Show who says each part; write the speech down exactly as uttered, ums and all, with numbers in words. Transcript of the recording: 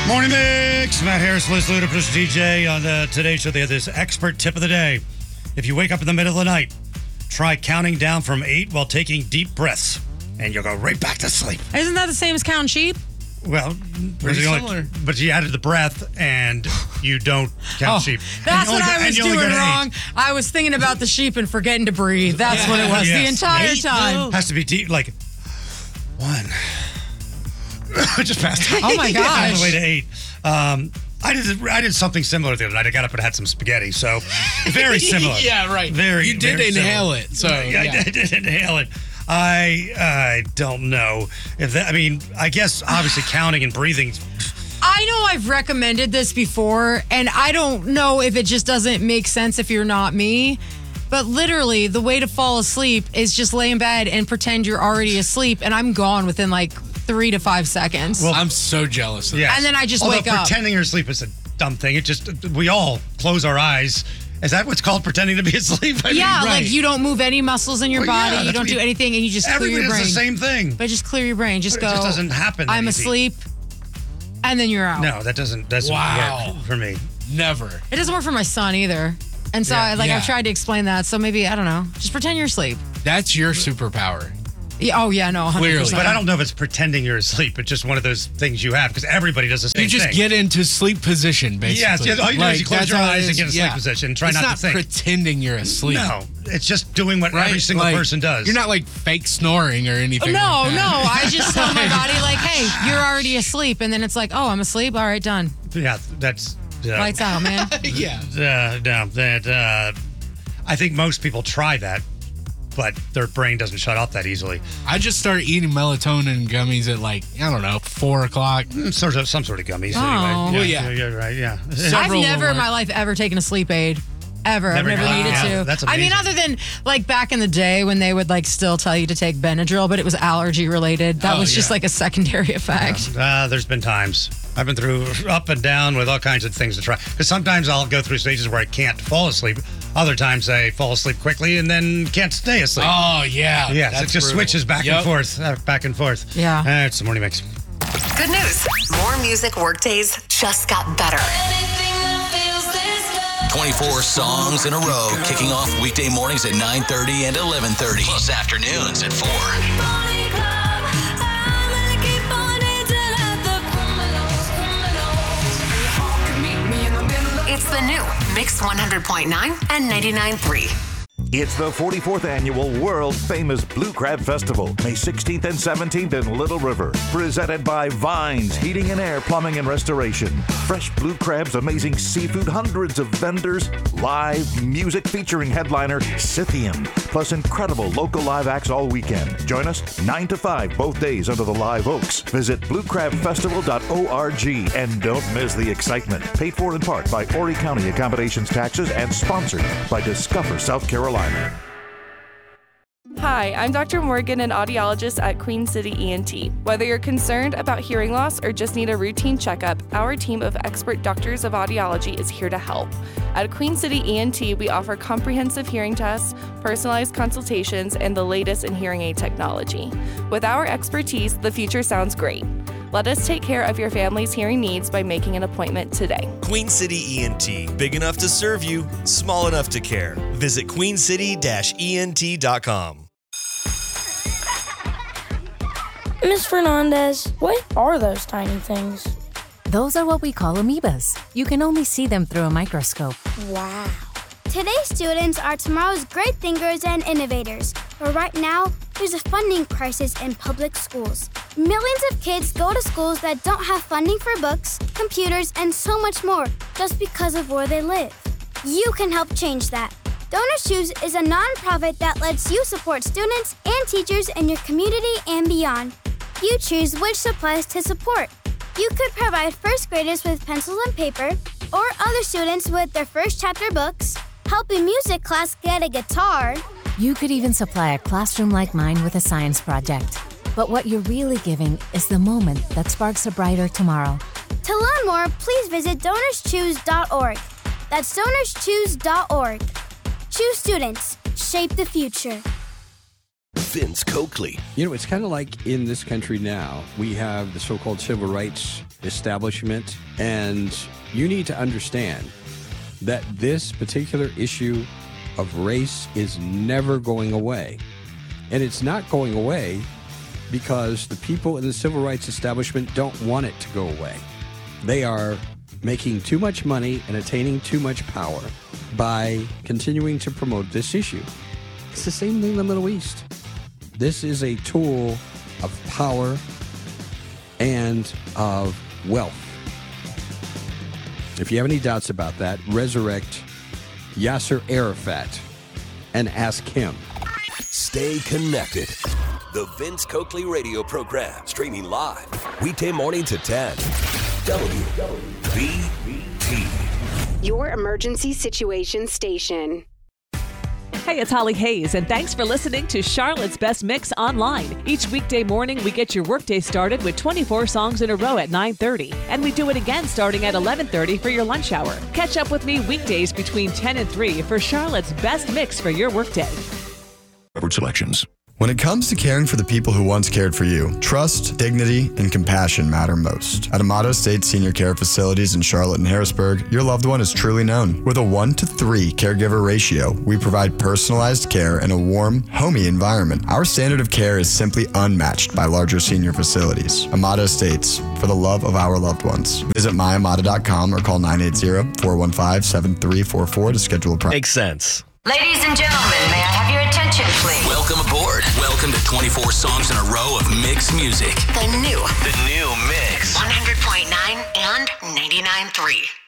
Speaker 1: Morning Mix. Matt Harris, Liz Ludacris, D J on the Today Show. They have this expert tip of the day. If you wake up in the middle of the night, try counting down from eight while taking deep breaths, and you'll go right back to sleep.
Speaker 2: Isn't that the same as counting sheep?
Speaker 1: Well,
Speaker 3: Pretty
Speaker 1: only-
Speaker 3: similar.
Speaker 1: but you added the breath, and you don't count
Speaker 2: Oh,
Speaker 1: sheep.
Speaker 2: That's
Speaker 1: And you
Speaker 2: what
Speaker 1: only
Speaker 2: I
Speaker 1: go-
Speaker 2: was
Speaker 1: and you only go
Speaker 2: doing
Speaker 1: to eight.
Speaker 2: wrong. I was thinking about the sheep and forgetting to breathe. That's
Speaker 3: Yeah.
Speaker 2: what it was the
Speaker 1: Yes.
Speaker 2: entire
Speaker 3: Eight,
Speaker 2: time.
Speaker 3: no.
Speaker 1: Has to be deep, like one. Just passed out.
Speaker 2: Oh my
Speaker 1: On
Speaker 2: gosh.
Speaker 1: the way to eight. Um, I did. I did something similar the other night. I got up and had some spaghetti. So very similar.
Speaker 3: Yeah, right.
Speaker 1: Very.
Speaker 3: You did
Speaker 1: very
Speaker 3: inhale
Speaker 1: similar.
Speaker 3: it, so,
Speaker 1: yeah,
Speaker 3: yeah.
Speaker 1: I did inhale it. I I don't know if that. I mean, I guess obviously counting and breathing.
Speaker 2: I know I've recommended this before, and I don't know if it just doesn't make sense if you're not me. But literally, the way to fall asleep is just lay in bed and pretend you're already asleep, and I'm gone within like three to five seconds.
Speaker 1: Well,
Speaker 3: I'm so jealous of
Speaker 1: Yes.
Speaker 2: And then I just
Speaker 1: Although
Speaker 2: wake up.
Speaker 1: pretending you're asleep is a dumb thing. It just we all close our eyes. Is that what's called pretending to be asleep? I mean,
Speaker 2: yeah,
Speaker 3: right.
Speaker 2: like you don't move any muscles in your
Speaker 1: Well, yeah,
Speaker 2: body, you
Speaker 1: that's
Speaker 2: don't
Speaker 1: what
Speaker 2: do
Speaker 1: you-
Speaker 2: anything, and you just clear
Speaker 1: everybody
Speaker 2: your
Speaker 1: does
Speaker 2: brain.
Speaker 1: the same thing.
Speaker 2: But just clear your brain. Just
Speaker 1: But it
Speaker 2: go.
Speaker 1: just doesn't happen that
Speaker 2: I'm
Speaker 1: easy.
Speaker 2: asleep, and then you're out.
Speaker 1: No, that doesn't doesn't
Speaker 3: Wow.
Speaker 1: work for me.
Speaker 3: Never.
Speaker 2: It doesn't work for my son either. And so,
Speaker 1: Yeah.
Speaker 2: I, like,
Speaker 3: Yeah.
Speaker 2: I've tried to explain that. So maybe, I don't know, just pretend you're asleep.
Speaker 3: That's your superpower.
Speaker 2: Yeah, oh, yeah, no, one hundred percent.
Speaker 3: Clearly.
Speaker 1: But I don't know if it's pretending you're asleep. It's just one of those things you have because everybody does the same
Speaker 3: You just
Speaker 1: thing.
Speaker 3: get into sleep position, basically.
Speaker 1: Yes, yes, all you do is you close
Speaker 3: that's
Speaker 1: your
Speaker 3: all it
Speaker 1: eyes and
Speaker 3: is.
Speaker 1: get in sleep position. Try
Speaker 3: it's
Speaker 1: not to
Speaker 3: not
Speaker 1: think.
Speaker 3: pretending you're asleep.
Speaker 1: No, it's just doing what
Speaker 3: Right?
Speaker 1: every single
Speaker 3: Like,
Speaker 1: person does.
Speaker 3: You're not like fake snoring or anything.
Speaker 2: No,
Speaker 3: like
Speaker 2: no,
Speaker 3: that.
Speaker 2: I just tell my body, like, hey, you're already asleep. And then it's like, oh, I'm asleep. All right, done.
Speaker 1: Yeah, that's uh,
Speaker 2: Lights out, man.
Speaker 3: yeah.
Speaker 1: Uh, no, that uh, I think most people try that, but their brain doesn't shut off that easily.
Speaker 3: I just started eating melatonin gummies at like, I don't know, four o'clock.
Speaker 1: Mm, Sort of, some sort of gummies.
Speaker 2: Oh.
Speaker 1: Anyway.
Speaker 3: Well, yeah.
Speaker 1: you're right. Yeah.
Speaker 2: I've
Speaker 3: Several
Speaker 2: never in
Speaker 3: were-
Speaker 2: my life ever taken a sleep aid. Ever.
Speaker 1: Never
Speaker 2: I've never
Speaker 1: had-
Speaker 2: needed
Speaker 1: yeah,
Speaker 2: to.
Speaker 1: that's
Speaker 2: I mean,
Speaker 1: amazing.
Speaker 2: other than like back in the day when they would like still tell you to take Benadryl, but it was allergy related. That
Speaker 3: Oh,
Speaker 2: was just
Speaker 3: yeah.
Speaker 2: like a secondary effect.
Speaker 1: Uh, there's been times I've been through up and down with all kinds of things to try. Because sometimes I'll go through stages where I can't fall asleep. Other times I fall asleep quickly and then can't stay asleep.
Speaker 3: Oh, yeah.
Speaker 1: yes,
Speaker 3: That's
Speaker 1: it just
Speaker 3: brutal.
Speaker 1: switches back
Speaker 3: Yep.
Speaker 1: and forth, uh, back and forth.
Speaker 2: Yeah.
Speaker 1: Uh, it's the morning mix.
Speaker 4: Good news. More music workdays just got better.
Speaker 5: twenty-four songs in a row, kicking off weekday mornings at nine thirty and eleven thirty, plus afternoons at four.
Speaker 4: It's the new Mix one hundred point nine and ninety-nine point three.
Speaker 6: It's the forty-fourth annual world famous Blue Crab Festival, May sixteenth and seventeenth in Little River. Presented by Vines Heating and Air Plumbing and Restoration. Fresh blue crabs, amazing seafood, hundreds of vendors, live music featuring headliner Scythian, plus incredible local live acts all weekend. Join us nine to five both days under the live oaks. Visit blue crab festival dot org and don't miss the excitement. Paid for in part by Horry County Accommodations Taxes and sponsored by Discover South Carolina.
Speaker 7: Hi, I'm Doctor Morgan, an audiologist at Queen City E N T. Whether you're concerned about hearing loss or just need a routine checkup, our team of expert doctors of audiology is here to help. At Queen City E N T, we offer comprehensive hearing tests, personalized consultations, and the latest in hearing aid technology. With our expertise, the future sounds great. Let us take care of your family's hearing needs by making an appointment today.
Speaker 8: Queen City E N T. Big enough to serve you, small enough to care. Visit queen city dash E N T dot com.
Speaker 9: Miss Fernandez, what are those tiny things?
Speaker 10: Those are what we call amoebas. You can only see them through a microscope.
Speaker 9: Wow. Today's students are tomorrow's great thinkers and innovators. But right now, there's a funding crisis in public schools. Millions of kids go to schools that don't have funding for books, computers, and so much more just because of where they live. You can help change that. Donors Choose is a nonprofit that lets you support students and teachers in your community and beyond. You choose which supplies to support. You could provide first graders with pencils and paper, or other students with their first chapter books, help a music class get a guitar.
Speaker 10: You could even supply a classroom like mine with a science project. But what you're really giving is the moment that sparks a brighter tomorrow.
Speaker 9: To learn more, please visit donors choose dot org. That's donors choose dot org. Choose students. Shape the future.
Speaker 11: Vince Coakley.
Speaker 12: You know, it's kind of like in this country now, we have the so-called civil rights
Speaker 11: establishment. And you need to understand that this particular issue of race is never going away. And it's not going away because the people in the civil rights establishment don't want it to go away. They are making too much money and attaining too much power by continuing to promote this issue. It's the same thing in the Middle East. This is a tool of power and of wealth. If you have any doubts about that, resurrect Yasser Arafat and ask him.
Speaker 12: Stay connected. The Vince Coakley radio program, streaming live weekday mornings at ten. W B T.
Speaker 13: Your emergency situation station.
Speaker 14: Hey, it's Holly Hayes, and thanks for listening to Charlotte's Best Mix online. Each weekday morning, we get your workday started with twenty-four songs in a row at nine thirty, and we do it again starting at eleven thirty for your lunch hour. Catch up with me weekdays between ten and three for Charlotte's Best Mix for your workday.
Speaker 15: Average selections. When it comes to caring for the people who once cared for you, trust, dignity, and compassion matter most. At Amato State Senior Care Facilities in Charlotte and Harrisburg, your loved one is truly known. With a one to three caregiver ratio, we provide personalized care in a warm, homey environment. Our standard of care is simply unmatched by larger senior facilities. Amato Estates, for the love of our loved ones. Visit my amata dot com or call nine eight zero, four one five, seven three four four to schedule a appointment.
Speaker 8: Makes sense.
Speaker 4: Ladies and gentlemen, may I have your attention, please?
Speaker 5: Welcome aboard. Welcome to twenty-four songs in a row of mixed music.
Speaker 4: The new.
Speaker 5: The new mix.
Speaker 4: one hundred point nine and ninety-nine point three.